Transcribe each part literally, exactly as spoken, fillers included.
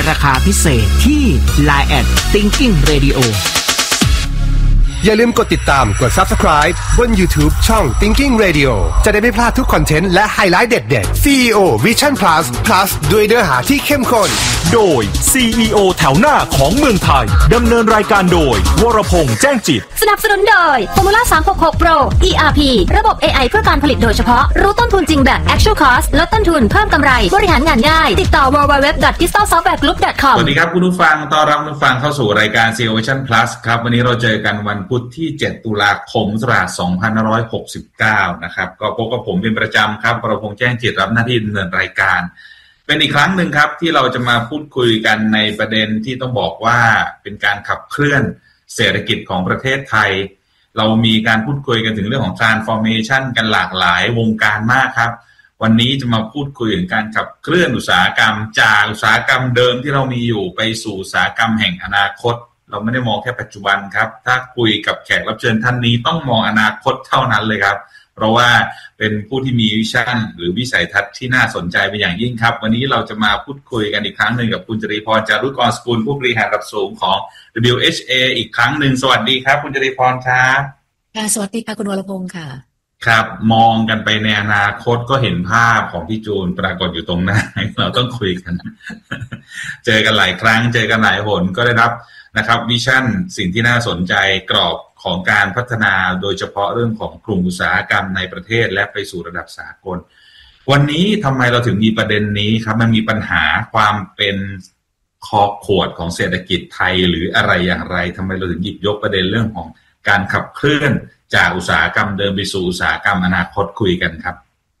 ราคาพิเศษที่ ไลน์ แอท Thinking Radio อย่าลืมกดติดตามกด Subscribe บน YouTube ช่อง Thinking Radio จะได้ไม่พลาดทุกคอนเทนต์และไฮไลท์เด็ดๆ ซี อี โอ Vision Plus Plus ด้วยเนื้อหาที่เข้มข้นโดย ซี อี โอ แถวหน้าของเมืองไทยดำเนินรายการโดยวรพงษ์แจ้งจิตสนับสนุนโดย Formula สามหกหก Pro อี อาร์ พี ระบบ เอ ไอ เพื่อการผลิตโดยเฉพาะรู้ต้นทุนจริงแบบ Actual Cost ลดต้นทุนเพิ่มกำไรบริหารงานง่ายติดต่อ ดับเบิลยู ดับเบิลยู ดับเบิลยู ดอท ดิจิทัลซอฟต์แวร์กรุ๊ป ดอท คอมสวัสดีครับคุณผู้ฟังต้อนรับคุณผู้ฟังเข้าสู่รายการ ซี อี โอ Vision Plus ครับวันนี้เราเจอกันวันพุธที่เจ็ดตุลาคมศักราชสองพันห้าร้อยหกสิบเก้านะครับก็พบกับผมเป็นประจำครับวรพงษ์แจ้งจิตรับหน้าที่ดำเนินรายการเป็นอีกครั้งหนึ่งครับที่เราจะมาพูดคุยกันในประเด็นที่ต้องบอกว่าเป็นการขับเคลื่อนเศรษฐกิจของประเทศไทยเรามีการพูดคุยกันถึงเรื่องของ transformation กันหลากหลายวงการมากครับวันนี้จะมาพูดคุยถึงการขับเคลื่อนอุตสาหกรรมจากอุตสาหกรรมเดิมที่เรามีอยู่ไปสู่อุตสาหกรรมแห่งอนาคตเราไม่ได้มองแค่ปัจจุบันครับถ้าคุยกับแขกรับเชิญท่านนี้ต้องมองอนาคตเท่านั้นเลยครับเพราะว่าเป็นผู้ที่มีวิชั่นหรือวิสัยทัศน์ที่น่าสนใจเป็นอย่างยิ่งครับวันนี้เราจะมาพูดคุยกันอีกครั้งหนึ่งกับคุณจรีพรจารุกรสกุลผู้บริหารระดับสูงของ ดับเบิลยู เอช เอ อีกครั้งหนึ่งสวัสดีครับคุณจรีพรครับค่ะสวัสดีค่ะคุณวรพงษ์ค่ะครับมองกันไปในอนาคตก็เห็นภาพของพี่จูนปรากฏอยู่ตรงหน้าเราต้องคุยกันเจอกันหลายครั้งเจอกันหลายหนก็ได้รับนะครับวิชั่นสิ่งที่น่าสนใจกรอบของการพัฒนาโดยเฉพาะเรื่องของกลุ่มอุตสาหกรรมในประเทศและไปสู่ระดับสากลวันนี้ทำไมเราถึงมีประเด็นนี้ครับมันมีปัญหาความเป็นคอขวดของเศรษฐกิจไทยหรืออะไรอย่างไรทำไมเราถึงหยิบยกประเด็นเรื่องของการขับเคลื่อนจากอุตสาหกรรมเดิมไปสู่อุตสาหกรรมอนาคตคุยกันครับ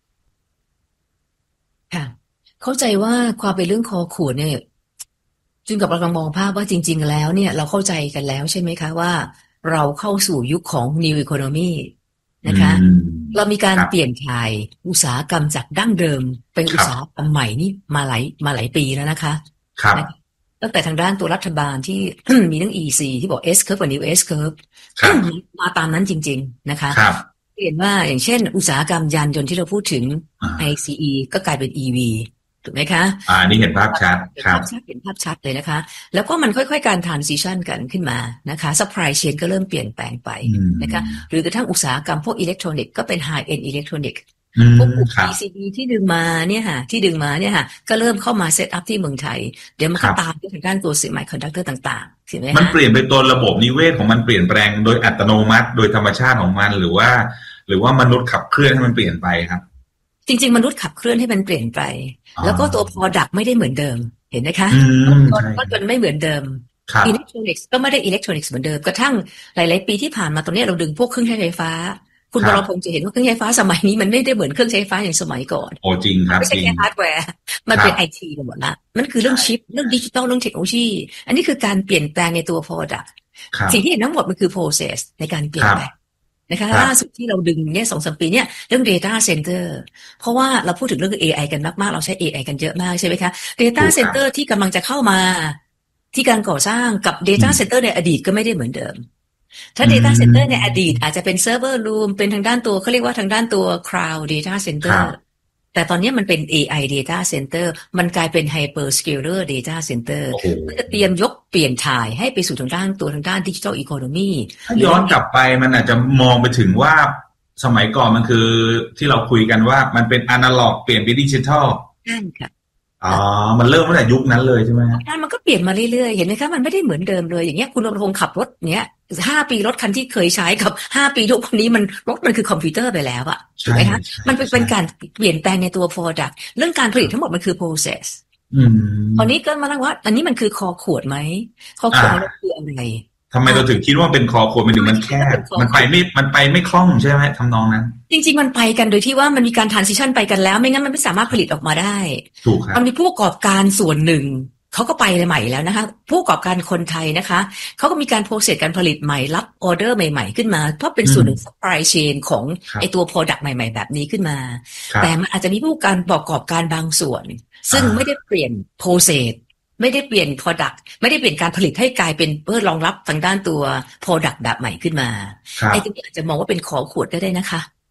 ค่ะเข้าใจว่าความเป็นเรื่องคอขวดเนี่ยจึงกับเรากำลังมองภาพว่าจริงๆแล้วเนี่ยเราเข้าใจกันแล้วใช่ไหมคะว่าเราเข้าสู่ยุคของ New Economy นะคะเรามีการเปลี่ยนถ่ายอุตสาหกรรมจากดั้งเดิมเป็นอุตสาหกรรมใหม่นี่มาหลายมาหลายปีแล้วนะคะครับตั้งแต่ทางด้านตัวรัฐบาลที่ มีทั้ง อี ซี ที่บอก S curve กับ New S curve มาตามนั้นจริงๆนะคะเปลี่ยนว่าอย่างเช่นอุตสาหกรรมยานยนต์ที่เราพูดถึง ไอ ซี อี ก็กลายเป็น อี วี ถูกไหมคะอ่านี่เห็นภาพชัดครับเห็นภาพชัดเลยนะคะแล้วก็มันค่อยๆการ transition กันขึ้นมานะคะ supply chain ก็เริ่มเปลี่ยนแปลงไปนะคะหรือกระทั่งอุตสาหกรรมพวกอิเล็กทรอนิกส์ก็เป็น high end electronic พวก พี ซี บี ที่ดึงมาเนี่ยค่ะที่ดึงมาเนี่ยค่ะก็เริ่มเข้ามา set up ที่เมืองไทยเดี๋ยวมันก็ตามด้วยทางด้านตัว semiconductor ต่างๆใช่ไหมคะมันเปลี่ยนไปตัวระบบนิเวศของมันเปลี่ยนแปลงโดยอัตโนมัติโดยธรรมชาติของมันหรือว่าหรือว่ามนุษย์ขับเคลื่อนให้มันเปลี่ยนไปครับจริงๆมนุษย์ขับเคลื่อนให้มันเปลี่ยนไปแล้วก็ตัว product ไม่ได้เหมือนเดิมเห็นไหมคะก็จนไม่เหมือนเดิมอิเล็กทรอนิกส์ก็ไม่ได้อิเล็กทรอนิกส์เหมือนเดิมกระทั่งหลายๆปีที่ผ่านมาตรงนี้เราดึงพวกเครื่องใช้ไฟฟ้าคุณวรพงษ์จะเห็นว่าเครื่องใช้ไฟฟ้าสมัยนี้มันไม่ได้เหมือนเครื่องใช้ไฟฟ้าอย่างสมัยก่อนโอ้จริงครับไม่ใช่แค่ฮาร์ดแวร์มันเป็น ไอ ที หมดละมันคือเรื่องชิปเรื่องดิจิตอลเรื่องเทคโนโลยีอันนี้คือการเปลี่ยนแปลงในตัว product สิ่งที่เห็นทั้งหมดมันคือ process ในการเปลี่ยนแปลงนะคะล่าสุดที่เราดึงเนี่ย สองถึงสาม ปีเนี่ยเรื่อง data center เพราะว่าเราพูดถึงเรื่อง เอ ไอ กันมากๆเราใช้ เอ ไอ กันเยอะมากใช่ไหมคะ data center ที่กำลังจะเข้ามาที่การก่อสร้างกับ data center ในอดีตก็ไม่ได้เหมือนเดิมถ้า data center ในอดีตอาจจะเป็น server room เป็นทางด้านตัวเขาเรียกว่าทางด้านตัว cloud data center แต่ตอนนี้มันเป็น เอ ไอ data center มันกลายเป็น hyperscaler data center มันจะเตรียมยกเปลี่ยนถ่ายให้ไปสู่ทางด้านตัวทางด้าน digital economy ถ้าย้อนกลับไปมันอาจจะมองไปถึงว่าสมัยก่อนมันคือที่เราคุยกันว่ามันเป็นอนาล็อกเปลี่ยนเป็นดิจิทัลใช่ค่ะอ๋อมันเริ่มตั้งแต่ยุคนั้นเลยใช่ไหมใช่มันก็เปลี่ยนมาเรื่อยๆเห็นไหมคะมันไม่ได้เหมือนเดิมเลยอย่างเงี้ยคุณวรพงษ์ขับรถเนี้ยห้าปีรถคันที่เคยใช้กับห้าปีทุกวันนี้มันรถมันคือคอมพิวเตอร์ไปแล้วอะถูกไหมคะมันเป็นการเปลี่ยนแปลงในตัว product เรื่องการผลิตทั้งหมดมันคือ process ตอนนี้ก็มาตั้งว่าอันนี้มันคือคอขวดไหมคอขวดมันคืออะไรทำไมเราถึงคิดว่าเป็นคอขวดมันถึงมันแคบมันไปไม่มันไปไม่คล่องใช่ไหมทำนองนั้นจริงๆมันไปกันโดยที่ว่ามันมีการ transition ไปกันแล้วไม่งั้นมันไม่สามารถผลิตออกมาได้ถูกครับมันมีผู้ประกอบการส่วนหนึ่งเขาก็ไปใหม่แล้วนะคะผู้ประกอบการคนไทยนะคะเขาก็มีการโปรเซสการผลิตใหม่รับออเดอร์ใหม่ๆขึ้นมาเพราะเป็นส่วนหนึ่ง supply chain ของไอตัว product ใหม่ๆแบบนี้ขึ้นมาแต่มันอาจจะมีผู้การประกอบการบางส่วนซึ่งไม่ได้เปลี่ยน process ไม่ได้เปลี่ยน product ไม่ได้เปลี่ยนการผลิตให้กลายเป็นเพื่อรองรับทางด้านตัว product แบบใหม่ขึ้นมาไอ้ตรงนี้อาจจะมองว่าเป็นขอขวดได้ได้นะคะ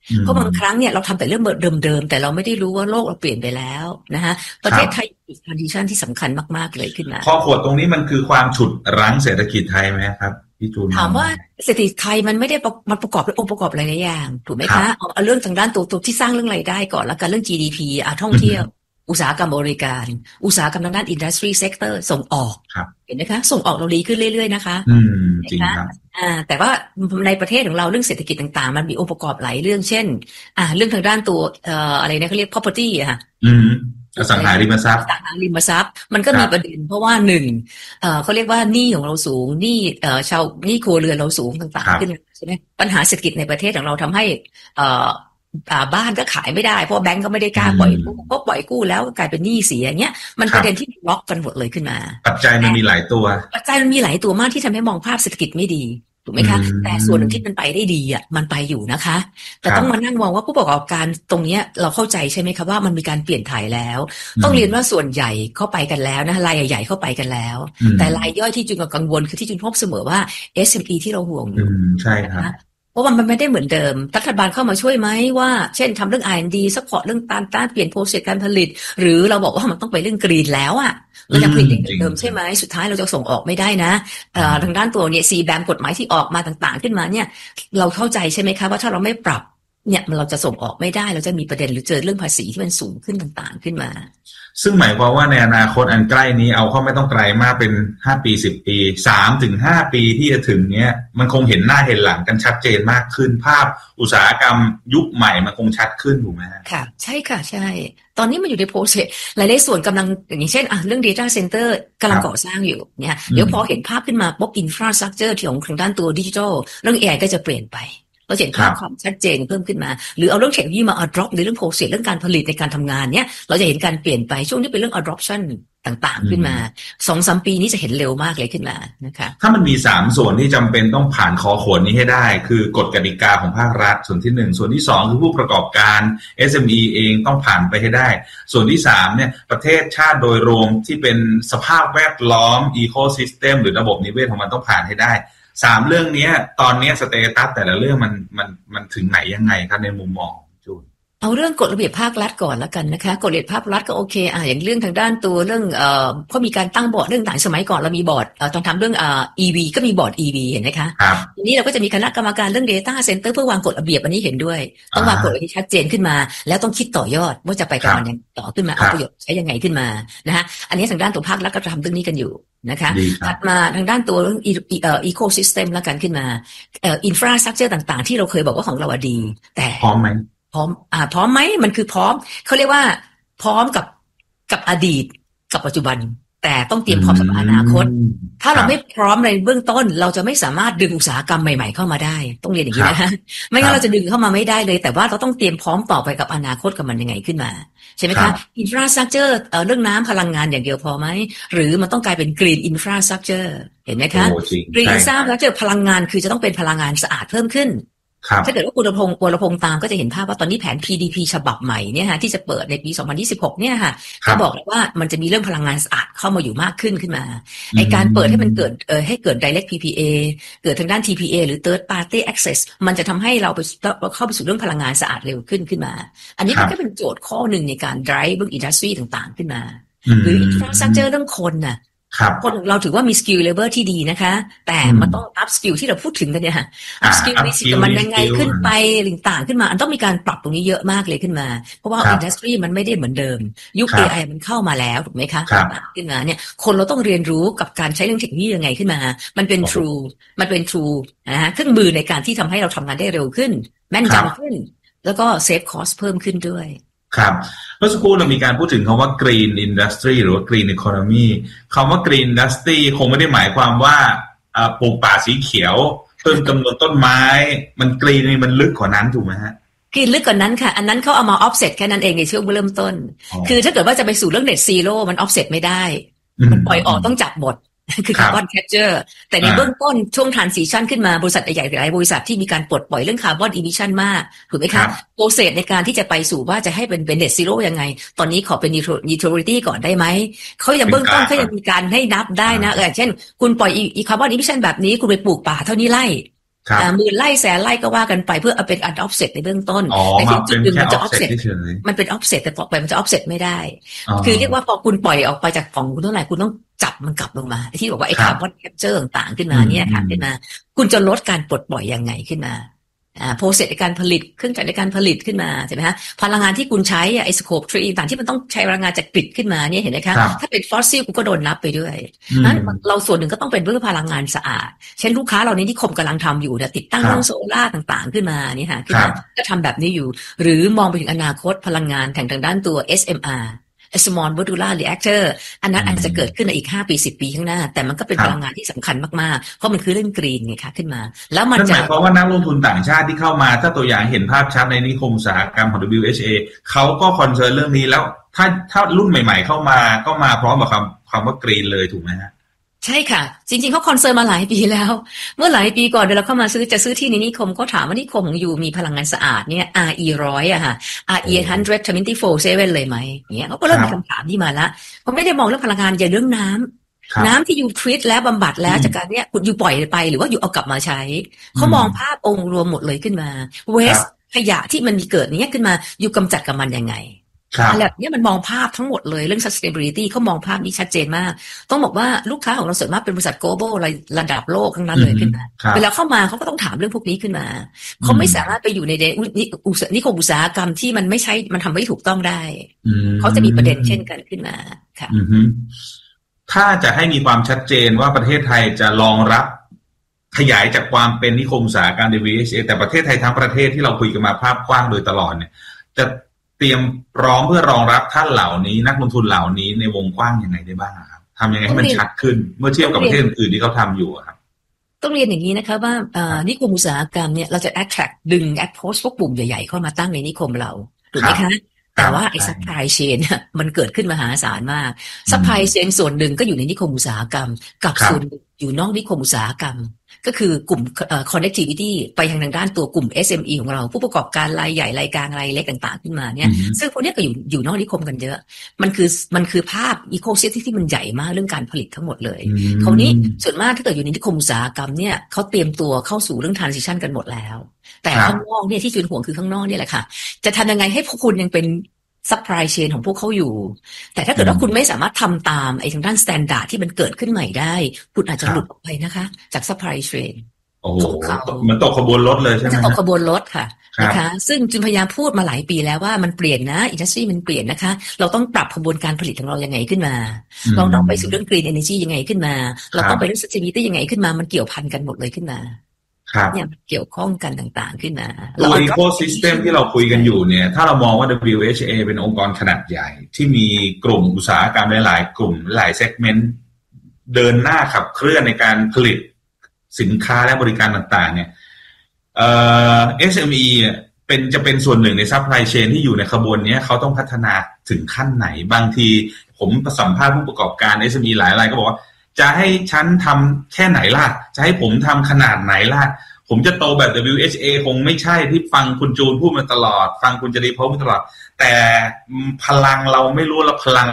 เพราะบางครั้งเนี่ยเราทำแต่เรื่องเดิมๆแต่เราไม่ได้รู้ว่าโลกเราเปลี่ยนไปแล้วนะฮะประเทศไทยมีคอนดิชันที่สำคัญมากๆเลยขึ้นมาข้อขวดตรงนี้มันคือความฉุดรั้งเศรษฐกิจไทยไหมครับพี่จูนถามว่าเศรษฐกิจไทยมันไม่ได้มันประกอบด้วยองค์ประกอบหลายอย่างถูกไหมคะเอาเรื่องทางด้านตัวตัวที่สร้างเรื่องรายได้ก่อนแล้วกันเรื่อง จี ดี พี อ่ะท่องเที่ยวอุตสาหกรรมบริการอุตสาหกรรมทางด้าน industry sector ส่งออกเห็นไหมคะส่งออกเราดีขึ้นเรื่อยๆนะคะอืมจริงครับอ่าแต่ว่าในประเทศของเราเรื่องเศรษฐกิจต่างๆมันมีองค์ประกอบหลายเรื่องเช่นอ่าเรื่องทางด้านตัวเอ่ออะไรนะเขาเรียก property อะค่ะอืมอสังหาริมทรัพย์อสังหาริมทรัพย์มันก็มีประเด็นเพราะว่าหนึ่งเอ่อเขาเรียกว่าหนี้ของเราสูงหนี้เอ่อชาวหนี้ครัวเรือนเราสูงต่างๆขึ้นใช่ไหมปัญหาเศรษฐกิจในประเทศของเราทำให้เอ่อบ้านก็ขายไม่ได้เพราะแบงก์ก็ไม่ได้กล้าปล่อยกู้เพราะปล่อยกู้แล้วกลายเป็นหนี้เสียอย่างเงี้ยมันประเด็นที่ล็อกกันหมดเลยขึ้นมาปัจจัยมันมีหลายตัวปัจจัยมันมีหลายตัวมากที่ทำให้มองภาพเศรษฐกิจไม่ดีถูกไหมคะแต่ส่วนหนึ่งที่มันไปได้ดีอ่ะมันไปอยู่นะคะแต่ต้องมานั่งมองว่าผู้ประกอบการตรงนี้เราเข้าใจใช่ไหมคะว่ามันมีการเปลี่ยนถ่ายแล้วต้องเรียนว่าส่วนใหญ่เข้าไปกันแล้วนะรายใหญ่ๆเข้าไปกันแล้วแต่รายย่อยที่จุนกังวลคือที่จุนพบเสมอว่า เอส เอ็ม อี ที่เราห่วงอยู่ใช่ครับเพราะว่ามันไม่ได้เหมือนเดิมรัฐบาลเข้ามาช่วยไหมว่าเช่นทำเรื่อง อาร์ แอนด์ ดี ซัพพอร์ตเรื่องการต้านเปลี่ยนโปรเซสการผลิตหรือเราบอกว่ามันต้องไปเรื่องกรีนแล้วอ่ะเราจะผลิตอย่างเดิมใช่ไหมสุดท้ายเราจะส่งออกไม่ได้นะทางด้านตัวเนี่ย ซี แบม กฎหมายที่ออกมาต่างๆขึ้นมาเนี่ยเราเข้าใจใช่ไหมคะว่าถ้าเราไม่ปรับเนี่ยเราจะส่งออกไม่ได้เราจะมีประเด็นหรือเจอเรื่องภาษีที่มันสูงขึ้นต่างๆขึ้นมาซึ่งหมายความว่าในอนาคตอันใกล้นี้เอาเข้าไม่ต้องไกลมากเป็นห้าปีสิบปี สามถึงห้า ปีที่จะถึงเนี้ยมันคงเห็นหน้าเห็นหลังกันชัดเจนมากขึ้นภาพอุตสาหกรรมยุคใหม่มันคงชัดขึ้นถูกไหมค่ะใช่ค่ะใช่ตอนนี้มันอยู่ในโปรเซสหลายๆส่วนกำลังอย่างเช่นอ่ะเรื่อง data center กำลังก่อสร้างอยู่เนี่ยเดี๋ยวพอเห็นภาพขึ้นมาปุ๊บ infrastructure ที่ของทางด้านตัวดิจิทัลเรื่อง เอ ไอ ก็จะเปลี่ยนไปเราเห็นภาพความชัดเจนเพิ่มขึ้นมาหรือเอาเรื่องเทคโนโลยีมา adopt ในเรื่อง process เรื่องการผลิตในการทำงานเนี้ยเราจะเห็นการเปลี่ยนไปช่วงที่เป็นเรื่อง adoption ต่างๆขึ้นมา สองถึงสาม ปีนี้จะเห็นเร็วมากเลยขึ้นมานะคะถ้ามันมีสามส่วนที่จำเป็นต้องผ่านคอขวดนี้ให้ได้คือกฎกติกาของภาครัฐส่วนที่หนึ่งส่วนที่สองคือผู้ประกอบการ เอส เอ็ม อี เองต้องผ่านไปให้ได้ส่วนที่สามเนี่ยประเทศชาติโดยรวมที่เป็นสภาพแวดล้อม ecosystem หรือระบบนิเวศของมันต้องผ่านให้ได้สามเรื่องนี้ตอนนี้สเตตัสแต่ละเรื่องมันมันมันถึงไหนยังไงครับในมุมมองจูนเอาเรื่องกฎระเบียบภาครัฐก่อนแล้วกันนะคะกฎระเบียบภาครัฐก็โอเคอ่ะอย่างเรื่องทางด้านตัวเรื่องเอ่อพอมีการตั้งบอร์ดเรื่องต่างสมัยก่อนเรามีบอร์ดเอ่อต้องทำเรื่องเอ่อ อี วี ก็มีบอร์ด อี วี เห็นไหมคะครับทีนี้เราก็จะมีคณะกรรมการเรื่อง data center เพื่อวางกฎระเบียบอันนี้เห็นด้วยต้องวางกฎที่ชัดเจนขึ้นมาแล้วต้องคิดต่อยอดว่าจะไปกันยังต่อขึ้นมาเอาประโยชน์ใช้ยังไงขึ้นมานะฮะอันนี้ทางด้านตัวภาครัฐก็ทำเรื่องนี้กันอยู่นะคะถัดมาทางด้านตัวเรื่องเอ่อ ecosystem แล้วกันขึ้นมาเอ่อ infrastructure ต่างๆที่เราเคยบอกว่าของเราดีแต่พร้อมไหมพร้อมอ่าพร้อมไหมมันคือพร้อมเขาเรียกว่าพร้อมกับกับอดีตกับปัจจุบันแต่ต้องเตรียมพร้อมสำหรับอนาคตถ้าเราไม่พร้อมในเบื้องต้นเราจะไม่สามารถดึงอุตสาหกรรมใหม่ๆเข้ามาได้ต้องเรียนอย่างนี้นะคะไม่งั้นเราจะดึงเข้ามาไม่ได้เลยแต่ว่าเราต้องเตรียมพร้อมต่อไปกับอนาคตกับมันยังไงขึ้นมาใช่ไหมคะอินฟราสตรัคเจอร์เรื่องน้ำพลังงานอย่างเดียวพอไหมหรือมันต้องกลายเป็นกรีนอินฟราสตรัคเจอร์เห็นไหมคะกรีนอินฟราสตรัคเจอร์พลังงานคือจะต้องเป็นพลังงานสะอาดเพิ่มขึ้นถ้าเกิดว่าคุณพงศ์วรพงศ์ตามก็จะเห็นภาพว่าตอนนี้แผน พี ดี พี ฉบับใหม่เนี่ยฮะที่จะเปิดในปีสองพันยี่สิบหกเนี่ยค่ะเขาบอกเลยว่ามันจะมีเรื่องพลังงานสะอาดเข้ามาอยู่มากขึ้นขึ้นมาไอการเปิดให้มันเกิดเอ่อให้เกิด direct พี พี เอ เกิดทางด้าน ที พี เอ หรือ third party access มันจะทำให้เราไปเข้าไปสู่เรื่องพลังงานสะอาดเร็วขึ้นขึ้นมาอันนี้มันก็เป็นโจทย์ข้อหนึ่งในการ drive เรื่อง industry ต่างๆขึ้นมาหรือ infrastructure เรื่องคนน่ะคนเราถือว่ามีสกิลเลเวลที่ดีนะคะแต่มันต้องอัพสกิลที่เราพูดถึงกันเนี่ยค่ะอัพสกิลมีสิมันยังไงขึ้นไปต่างๆขึ้นมาอันต้องมีการปรับตรงนี้เยอะมากเลยขึ้นมาเพราะว่าอินดัสทรีมันไม่ได้เหมือนเดิมยุค เอ ไอ มันเข้ามาแล้วถูกไหมคะขึ้นมาเนี่ยคนเราต้องเรียนรู้กับการใช้เรื่องเทคโนโลยียังไงขึ้นมามันเป็น true มันเป็น true นะฮะเครื่องมือในการที่ทำให้เราทำงานได้เร็วขึ้นแม่นยำขึ้นแล้วก็เซฟคอสเพิ่มขึ้นด้วยครับเมื่อสักครู่เรามีการพูดถึงคำว่า green industry หรือว่า green economy คำว่า green industry คงไม่ได้หมายความว่าปลูกป่าสีเขียวเพิ่มจำนวนต้นไม้มัน green นี่มันลึกกว่านั้นถูกไหมฮะ green ลึกกว่านั้นค่ะอันนั้นเขาเอามา offset แค่นั้นเองในช่วงเริ่มต้นคือถ้าเกิดว่าจะไปสู่เรื่อง net zero มัน offset ไม่ได้มันปล่อยออกต้องจับหมดคือคาร์บอนแคปเจอร์แต่ในเบื้องต้นช่วง transition ขึ้นมาบริษัทใหญ่ๆหลายบริษัทที่มีการปลดปล่อยเรื่องคาร์บอนอิมิชันมากถูกไหมคะโปรเซสในการที่จะไปสู่ว่าจะให้เป็นเป็น net zero ยังไงตอนนี้ขอเป็น neutrality ก่อนได้ไหมเขายังเบื้องต้นเขายังมีการให้นับได้นะเออเช่นคุณปล่อยอีคาร์บอนอิมิชันแบบนี้คุณไปปลูกป่าเท่านี้ไร่หมื่นไร่แสนไร่ก็ว่ากันไปเพื่อเอาเป็นอันออฟเซ็ตในเบื้องต้นแต่ที่จุดหนึ่งมันจะออฟเซ็ตมันเป็นออฟเซ็ตแต่ต่อไปมันจะออฟเซ็ตไม่ได้คือเรียกว่าพอคุณปล่อยออกไปจากของคุณเท่าไหร่คุณต้องจับมันกลับลงมาที่บอกว่าไอ้คาร์บอนแคปเจอร์ต่างๆขึ้นมาเนี่ยค่ะขึ้นมาคุณจะลดการปลดปล่อยยังไงขึ้นมาอ่าโปรเซสในการผลิตเครื่องจักรในการผลิตขึ้นมาใช่ไหมคะพลังงานที่คุณใช้ไอ้สโคปทรีต่างที่มันต้องใช้พลังงานจากกริดขึ้นมาเนี่ยเห็นไหมคะถ้าเป็นฟอสซิลคุณก็โดนนับไปด้วยนั้นเราส่วนหนึ่งก็ต้องเป็นเรื่องพลังงานสะอาดเช่นลูกค้าเรานี้ที่คมกำลังทำอยู่เนี่ยติดตั้งเรื่องโซล่าต่างๆขึ้นมานี่ค่ะก็ทำแบบนี้อยู่หรือมองไปถึงอนาคตพลังงานทางทางด้านตัว เอส เอ็ม อาร์small modular reactor อันนั้นอาจจะเกิดขึ้นในอีกห้าปีสิบปีข้างหน้าแต่มันก็เป็นพลังงานที่สำคัญมากๆเพราะมันคือเรื่องกรีนไงคะขึ้นมาแล้วมันจะหมายความว่านักลงทุนต่างชาติที่เข้ามาถ้าตัวอย่างเห็นภาพชัดในนิคมอุตสาหกรรมของ ดับเบิลยู เอช เอ เขาก็คอนเซิร์นเรื่องนี้แล้วถ้าถ้ารุ่นใหม่ๆเข้ามาก็มาพร้อมกับคำคำว่ากรีนเลยถูกไหมฮะใช่ค่ะจริงๆเขาคอนเซิร์นมาหลายปีแล้วเมื่อหลายปีก่อนเวลาเข้ามาซื้อจะซื้อที่ในนิคมก็ถามว่านิคมของอยู่มีพลังงานสะอาดเนี่ย อาร์ อี หนึ่งร้อยอะค่ะ อาร์ อี หนึ่งร้อยยี่สิบเจ็ดเลยไหมอย่างเงี้ยเขาก็เริ่มมีคำถามที่มาละเขาไม่ได้มองเรื่องพลังงานอย่าเรื่องน้ำน้ำที่อยู่ทรีตแล้วบำบัดแล้วจากการเนี้ยคุณอยู่ปล่อยไปหรือว่าอยู่เอากลับมาใช้เขามองภาพองค์รวมหมดเลยขึ้นมาเวสขยะที่มันมีเกิดเนี้ยขึ้นมาอยู่กำจัดกับมันยังไงอะไรแบบนี้มันมองภาพทั้งหมดเลยเรื่อง sustainability เขามองภาพนี้ชัดเจนมากต้องบอกว่าลูกค้าของเราส่วนมากเป็นบริษัท global ระดับโลกทั้งนั้นเลยขึ้นมาเวลาเข้ามาเขาก็ต้องถามเรื่องพวกนี้ขึ้นมาเขาไม่สามารถไปอยู่ในนิคมอุตสาหกรรมที่มันไม่ใช่มันทำไม่ถูกต้องได้เขาจะมีประเด็นเช่นกันขึ้นมาค่ะถ้าจะให้มีความชัดเจนว่าประเทศไทยจะรองรับขยายจากความเป็นนิคมอุตสาหกรรม ดับเบิลยู เอช เอ แต่ประเทศไทยทั้งประเทศที่เราคุยกันมาภาพกว้างโดยตลอดเนี่ยจะเตรียมพร้อมเพื่อรองรับท่านเหล่านี้นักลงทุนเหล่านี้ในวงกว้างยังไงได้บ้างครับทำยังไงให้มันชัดขึ้นเมื่อเทียบกับประเทศอื่นๆที่เขาทำอยู่ครับต้องเรียนอย่างนี้นะคะว่านิคมอุตสาหกรรมเนี่ยเราจะ attract ดึง approach พวกปุ่มใหญ่ๆเข้ามาตั้งในนิคมเราถูกไหมคะแต่ว่าไอ้ supply chain มันเกิดขึ้นมหาศาลมาก supply chain ส่วนหนึ่งก็อยู่ในนิคมอุตสาหกรรมกับส่วนอยู่นอกนิคมอุตสาหกรรมก็คือกลุ่ม connectivity ไปทางทางด้านตัวกลุ่ม เอส เอ็ม อี ของเราผู้ประกอบการรายใหญ่รายกลางรายเล็กต่างๆขึ้นมาเนี่ยซึ่งพวกนี้ก็อยู่อยู่นอกนิคมกันเยอะมันคือมันคือภาพ ecosystem ที่มันใหญ่มากเรื่องการผลิตทั้งหมดเลยคราวนี้ส่วนมากถ้าเกิดอยู่ในนิคมอุตสาหกรรมเนี่ยเขาเตรียมตัวเข้าสู่เรื่อง transition กันหมดแล้วแต่ข้างนอกเนี่ยที่จุดห่วงคือข้างนอกเนี่ยแหละค่ะจะทำยังไงให้พวกคุณยังเป็นsupply chain ของพวกเขาอยู่แต่ถ้าเกิดว่าคุณไม่สามารถทำตามไอ้ทางด้าน standard ที่มันเกิดขึ้นใหม่ได้คุณอาจจะหลุดออกไปนะคะจาก supply chain โอ้โหมันตกขบวนรถเลยใช่ไหมจะตกขบวนรถค่ะนะคะซึ่งจึงพยายามพูดมาหลายปีแล้วว่ามันเปลี่ยนนะอินดัสทรีมันเปลี่ยนนะคะเราต้องปรับขบวนการผลิตของเรายังไงขึ้นมาเราต้องไปสู่เรื่อง green energy ยังไงขึ้นมาเราต้องไปเรื่อง sustainability ยังไงขึ้นมามันเกี่ยวพันกันหมดเลยขึ้นมาเนี่ยเกี่ยวข้องกันต่างๆขึ้นมาตัว ecosystem ที่เราคุยกันอยู่เนี่ยถ้าเรามองว่า ดับเบิลยู เอช เอ เป็นองค์กรขนาดใหญ่ที่มีกลุ่มอุตสาหกรรมหลายๆกลุ่มหลายเซกเมนต์เดินหน้าขับเคลื่อนในการผลิตสินค้าและบริการต่างๆเนี่ยเอ่อ เอส เอ็ม อี เป็นจะเป็นส่วนหนึ่งในซัพพลายเชนที่อยู่ในขบวนนี้เขาต้องพัฒนาถึงขั้นไหนบางทีผมสัมภาษณ์ผู้ประกอบการ เอส เอ็ม อี หลายรายก็บอกว่าจะให้ฉันทำแค่ไหนล่ะจะให้ผมทำขนาดไหนล่ะผมจะโตแบบ ดับเบิลยู เอช เอ คงไม่ใช่ที่ฟังคุณจูนพูดมาตลอดฟังคุณจรีพพูดมาตลอดแต่พลังเราไม่รู้แล้วพลัง